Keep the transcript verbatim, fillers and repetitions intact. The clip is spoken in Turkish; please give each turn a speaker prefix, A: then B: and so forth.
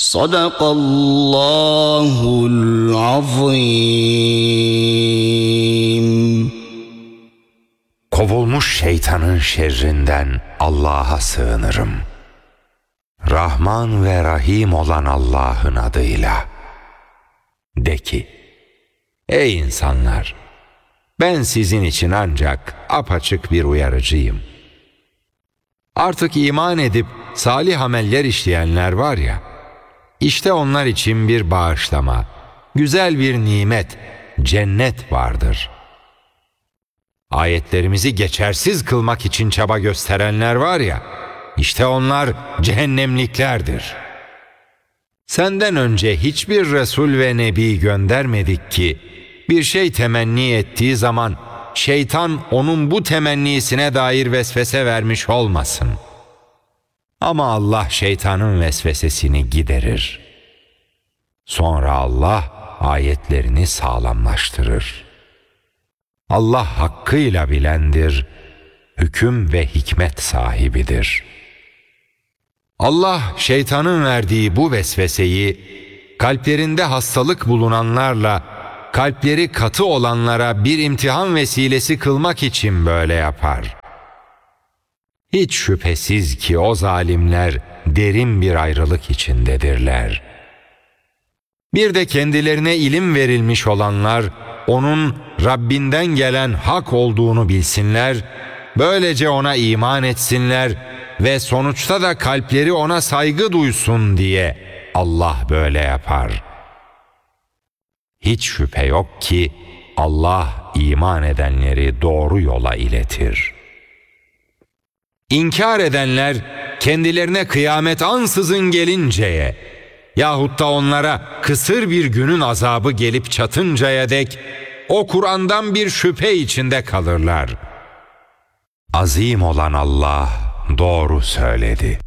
A: Sadakallahul azim.
B: Kovulmuş şeytanın şerrinden Allah'a sığınırım. Rahman ve Rahim olan Allah'ın adıyla. De ki, ey insanlar! Ben sizin için ancak apaçık bir uyarıcıyım. Artık iman edip salih ameller işleyenler var ya, işte onlar için bir bağışlama, güzel bir nimet, cennet vardır. Ayetlerimizi geçersiz kılmak için çaba gösterenler var ya, işte onlar cehennemliklerdir. Senden önce hiçbir Resul ve Nebi göndermedik ki, bir şey temenni ettiği zaman şeytan onun bu temennisine dair vesvese vermiş olmasın. Ama Allah şeytanın vesvesesini giderir. Sonra Allah ayetlerini sağlamlaştırır. Allah hakkıyla bilendir, hüküm ve hikmet sahibidir. Allah şeytanın verdiği bu vesveseyi kalplerinde hastalık bulunanlarla kalpleri katı olanlara bir imtihan vesilesi kılmak için böyle yapar. Hiç şüphesiz ki o zalimler derin bir ayrılık içindedirler. Bir de kendilerine ilim verilmiş olanlar onun Rabbinden gelen hak olduğunu bilsinler, böylece ona iman etsinler ve sonuçta da kalpleri ona saygı duysun diye Allah böyle yapar. Hiç şüphe yok ki Allah iman edenleri doğru yola iletir. İnkar edenler kendilerine kıyamet ansızın gelinceye yahut da onlara kısır bir günün azabı gelip çatıncaya dek o Kur'an'dan bir şüphe içinde kalırlar. Azim olan Allah doğru söyledi.